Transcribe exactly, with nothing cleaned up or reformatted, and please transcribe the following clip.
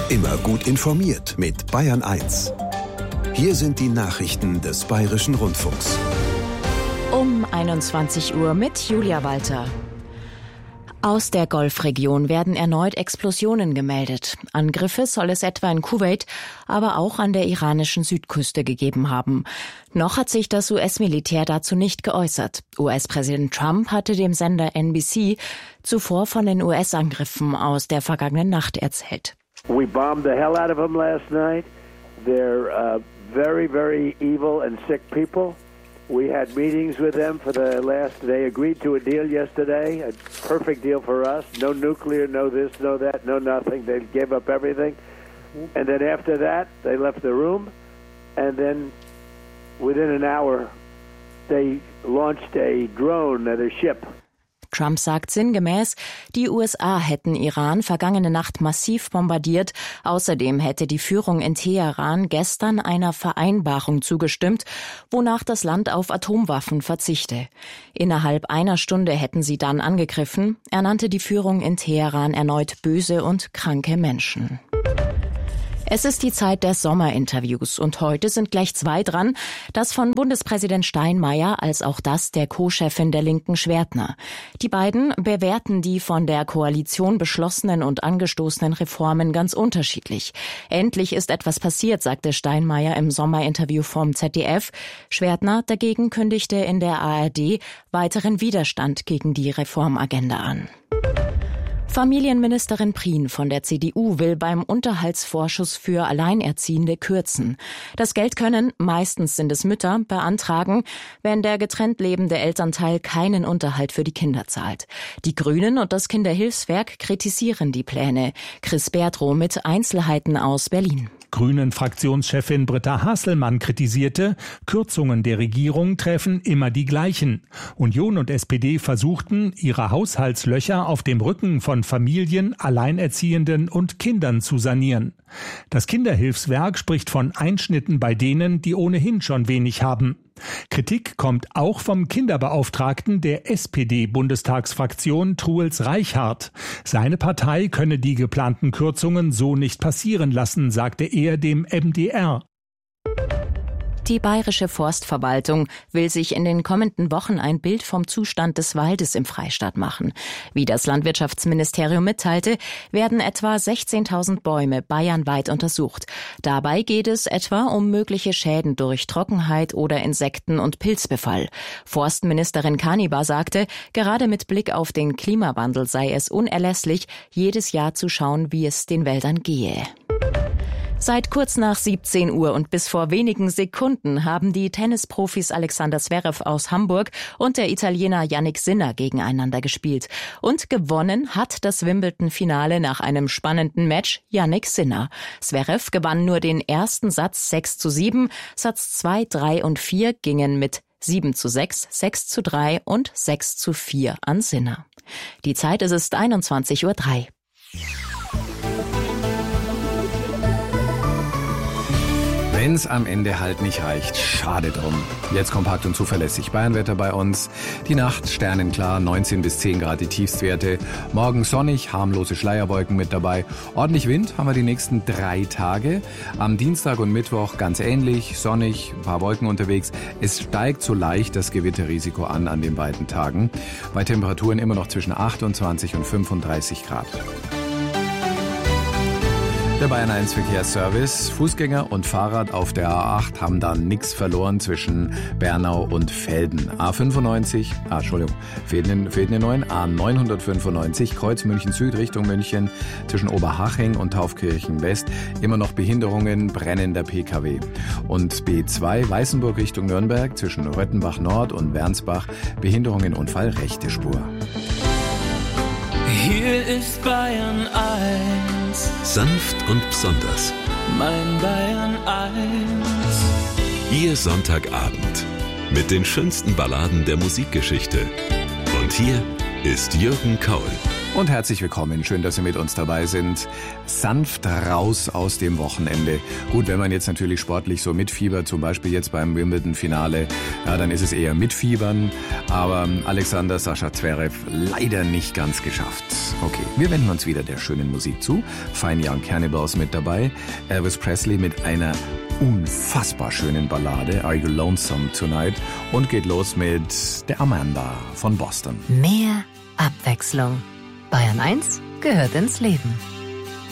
Immer gut informiert mit Bayern eins. Hier sind die Nachrichten des Bayerischen Rundfunks. Um einundzwanzig Uhr mit Julia Walter. Aus der Golfregion werden erneut Explosionen gemeldet. Angriffe soll es etwa in Kuwait, aber auch an der iranischen Südküste gegeben haben. Noch hat sich das U S-Militär dazu nicht geäußert. U S-Präsident Trump hatte dem Sender N B C zuvor von den U S-Angriffen aus der vergangenen Nacht erzählt. We bombed the hell out of them last night. They're uh, very, very evil and sick people. We had meetings with them for the last, they agreed to a deal yesterday, a perfect deal for us. No nuclear, no this, no that, no nothing. They gave up everything. And then after that, they left the room. And then within an hour, they launched a drone at a ship. Trump sagt sinngemäß, die U S A hätten Iran vergangene Nacht massiv bombardiert. Außerdem hätte die Führung in Teheran gestern einer Vereinbarung zugestimmt, wonach das Land auf Atomwaffen verzichte. Innerhalb einer Stunde hätten sie dann angegriffen. Er nannte die Führung in Teheran erneut böse und kranke Menschen. Es ist die Zeit der Sommerinterviews und heute sind gleich zwei dran, das von Bundespräsident Steinmeier als auch das der Co-Chefin der Linken Schwertner. Die beiden bewerten die von der Koalition beschlossenen und angestoßenen Reformen ganz unterschiedlich. Endlich ist etwas passiert, sagte Steinmeier im Sommerinterview vom Z D F. Schwertner dagegen kündigte in der A R D weiteren Widerstand gegen die Reformagenda an. Familienministerin Prien von der C D U will beim Unterhaltsvorschuss für Alleinerziehende kürzen. Das Geld können, meistens sind es Mütter, beantragen, wenn der getrennt lebende Elternteil keinen Unterhalt für die Kinder zahlt. Die Grünen und das Kinderhilfswerk kritisieren die Pläne. Chris Bertrow mit Einzelheiten aus Berlin. Grünen-Fraktionschefin Britta Hasselmann kritisierte, Kürzungen der Regierung treffen immer die gleichen. Union und S P D versuchten, ihre Haushaltslöcher auf dem Rücken von Familien, Alleinerziehenden und Kindern zu sanieren. Das Kinderhilfswerk spricht von Einschnitten bei denen, die ohnehin schon wenig haben. Kritik kommt auch vom Kinderbeauftragten der S P D-Bundestagsfraktion Truls Reichhardt. Seine Partei könne die geplanten Kürzungen so nicht passieren lassen, sagte er dem M D R. Die Bayerische Forstverwaltung will sich in den kommenden Wochen ein Bild vom Zustand des Waldes im Freistaat machen. Wie das Landwirtschaftsministerium mitteilte, werden etwa sechzehntausend Bäume bayernweit untersucht. Dabei geht es etwa um mögliche Schäden durch Trockenheit oder Insekten- und Pilzbefall. Forstministerin Kanibar sagte, gerade mit Blick auf den Klimawandel sei es unerlässlich, jedes Jahr zu schauen, wie es den Wäldern gehe. Seit kurz nach siebzehn Uhr und bis vor wenigen Sekunden haben die Tennisprofis Alexander Zverev aus Hamburg und der Italiener Jannik Sinner gegeneinander gespielt. Und gewonnen hat das Wimbledon-Finale nach einem spannenden Match Jannik Sinner. Zverev gewann nur den ersten Satz sechs zu sieben, Satz zwei, drei und vier gingen mit sieben zu sechs, sechs zu drei und sechs zu vier an Sinner. Die Zeit ist es einundzwanzig Uhr drei. Wenn's am Ende halt nicht reicht, schade drum. Jetzt kompakt und zuverlässig Bayernwetter bei uns. Die Nacht sternenklar, neunzehn bis zehn Grad die Tiefstwerte. Morgen sonnig, harmlose Schleierwolken mit dabei. Ordentlich Wind haben wir die nächsten drei Tage. Am Dienstag und Mittwoch ganz ähnlich, sonnig, ein paar Wolken unterwegs. Es steigt so leicht das Gewitterrisiko an an den beiden Tagen. Bei Temperaturen immer noch zwischen achtundzwanzig und fünfunddreißig Grad. Der Bayern eins Verkehrsservice. Fußgänger und Fahrrad auf der A acht haben da nichts verloren zwischen Bernau und Velden. A fünfundneunzig, ah, Entschuldigung, fehlt eine, fehlt eine neun, A neunhundertfünfundneunzig, Kreuz München Süd Richtung München, zwischen Oberhaching und Taufkirchen West. Immer noch Behinderungen, brennender P K W. Und B zwei, Weißenburg Richtung Nürnberg, zwischen Röttenbach Nord und Wernsbach, Behinderungen, Unfall, rechte Spur. Hier ist Bayern eins. Sanft und besonders. Mein Bayern eins. Ihr Sonntagabend mit den schönsten Balladen der Musikgeschichte. Und hier ist Jürgen Kaul. Und herzlich willkommen. Schön, dass Sie mit uns dabei sind. Sanft raus aus dem Wochenende. Gut, wenn man jetzt natürlich sportlich so mitfiebert, zum Beispiel jetzt beim Wimbledon-Finale, ja, dann ist es eher mitfiebern. Aber Alexander Sascha Zverev leider nicht ganz geschafft. Okay, wir wenden uns wieder der schönen Musik zu. Fine Young Cannibals mit dabei. Elvis Presley mit einer unfassbar schönen Ballade, Are You Lonesome Tonight? Und geht los mit der Amanda von Boston. Mehr Abwechslung. Bayern eins gehört ins Leben.